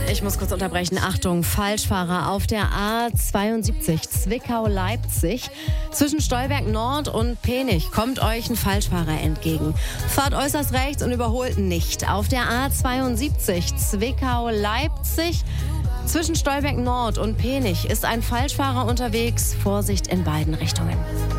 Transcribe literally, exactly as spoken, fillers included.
Ich muss kurz unterbrechen. Achtung, Falschfahrer auf der A zweiundsiebzig Zwickau-Leipzig. Zwischen Stolberg Nord und Penich kommt euch ein Falschfahrer entgegen. Fahrt äußerst rechts und überholt nicht. Auf der A zweiundsiebzig Zwickau-Leipzig. Zwischen Stolberg Nord und Penich ist ein Falschfahrer unterwegs. Vorsicht in beiden Richtungen.